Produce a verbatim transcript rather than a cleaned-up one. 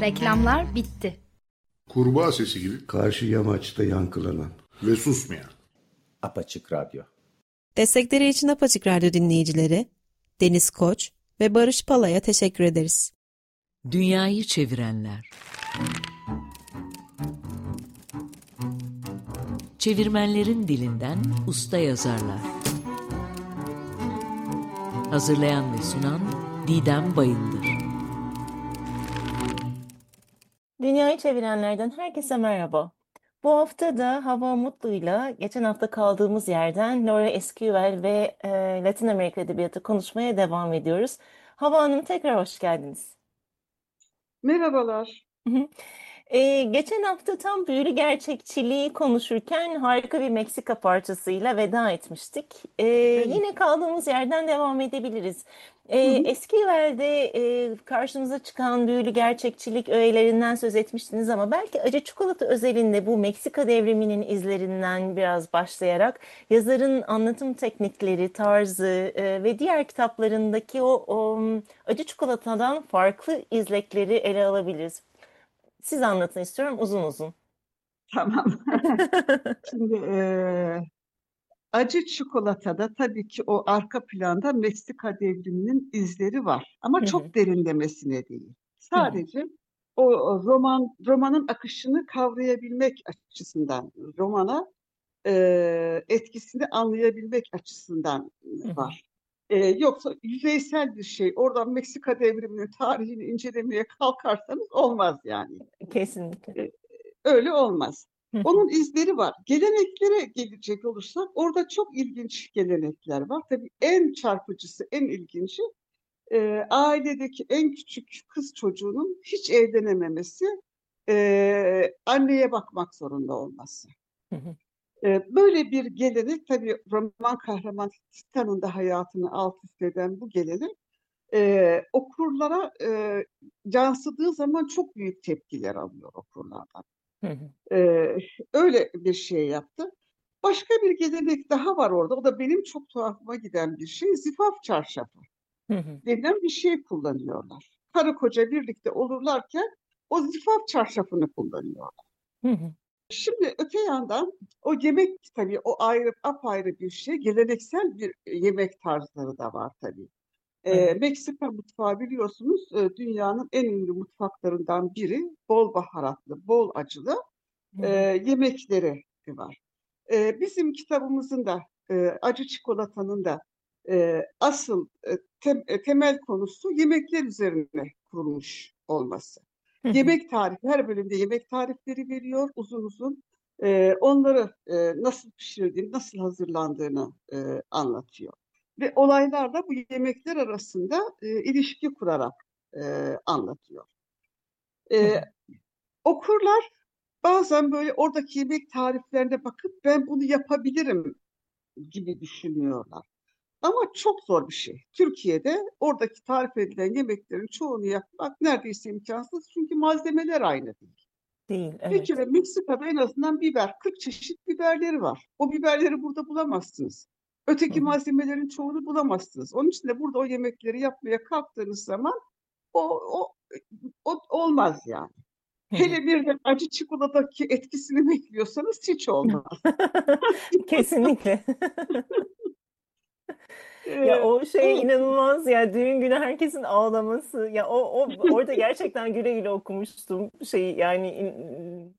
Reklamlar bitti. Kurbağa sesi gibi karşı yamaçta yankılanan ve susmayan Apaçık Radyo. Destekleri için Apaçık Radyo dinleyicileri Deniz Koç ve Barış Pala'ya teşekkür ederiz. Dünyayı çevirenler. Çevirmenlerin dilinden usta yazarlar. Hazırlayan ve sunan Didem Bayındır. Dünyayı çevirenlerden herkese merhaba. Bu hafta da Hava Mutlu'yla geçen hafta kaldığımız yerden Laura Esquivel ve e, Latin Amerika Edebiyatı konuşmaya devam ediyoruz. Hava Hanım, tekrar hoş geldiniz. Merhabalar. Ee, geçen hafta tam büyülü gerçekçiliği konuşurken harika bir Meksika parçasıyla veda etmiştik. Ee, Evet. Yine kaldığımız yerden devam edebiliriz. Ee, Esquivel'de e, karşımıza çıkan büyülü gerçekçilik öğelerinden söz etmiştiniz ama belki Acı Çikolata özelinde bu Meksika devriminin izlerinden biraz başlayarak yazarın anlatım teknikleri, tarzı e, ve diğer kitaplarındaki o, o Acı Çikolata'dan farklı izlekleri ele alabiliriz. Siz anlatın istiyorum uzun uzun. Tamam. Şimdi eee, Acı Çikolata'da tabii ki o arka planda Meksika devriminin izleri var. Ama Hı hı. çok derinlemesine değil. Hı hı. Sadece o, o roman romanın akışını kavrayabilmek açısından, romana eee, etkisini anlayabilmek açısından Hı hı. var. Eee, yoksa yüzeysel bir şey. Oradan Meksika devriminin tarihini incelemeye kalkarsanız olmaz yani. Kesinlikle. E, Öyle olmaz. Hı hı. Onun izleri var. Geleneklere gelecek olursak orada çok ilginç gelenekler var. Tabii en çarpıcısı, en ilginci e, ailedeki en küçük kız çocuğunun hiç evlenememesi, e, anneye bakmak zorunda olması. Hı hı. E, böyle bir gelenek, tabii roman kahraman Titan'ın da hayatını alt üst eden bu gelenek e, okurlara e, yansıdığı zaman çok büyük tepkiler alıyor okurlardan. Hı hı. Ee, öyle bir şey yaptı. Başka bir gelenek daha var orada. O da benim çok tuhafıma giden bir şey. Zifaf çarşafı Hı hı. denilen bir şey kullanıyorlar. Karı koca birlikte olurlarken o zifaf çarşafını kullanıyorlar. Hı hı. Şimdi öte yandan o yemek, tabii o ayrı apayrı bir şey. Geleneksel bir yemek tarzları da var tabii. Ee, Evet. Meksika mutfağı biliyorsunuz e, dünyanın en ünlü mutfaklarından biri. Bol baharatlı, bol acılı Hı e, hı. yemekleri var. E, bizim kitabımızın da e, Acı Çikolata'nın da e, asıl e, tem- e, temel konusu yemekler üzerine kurulmuş olması. Hı hı. Yemek tarifi, her bölümde yemek tarifleri veriyor uzun uzun. E, onları e, nasıl pişirdiğini, nasıl hazırlandığını e, anlatıyor. Ve olaylar da bu yemekler arasında e, ilişki kurarak e, anlatıyor. Hı E, hı. Okurlar bazen böyle oradaki yemek tariflerine bakıp ben bunu yapabilirim gibi düşünüyorlar. Ama çok zor bir şey. Türkiye'de oradaki tarif edilen yemeklerin çoğunu yapmak neredeyse imkansız. Çünkü malzemeler aynı değil. Değil, Bir evet. kere Meksika'da en azından biber, kırk çeşit biberleri var. O biberleri burada bulamazsınız. Hı Öteki hı. malzemelerin çoğunu bulamazsınız. Onun için de burada o yemekleri yapmaya kalktığınız zaman o, o, o olmaz yani. Hı hı. Hele bir de acı çikolatadaki etkisini bekliyorsanız hiç olmaz. Kesinlikle. Ya Ee, o şey evet, inanılmaz ya, düğün günü herkesin ağlaması ya, o, o orada gerçekten güle güle okumuştum şey yani, in-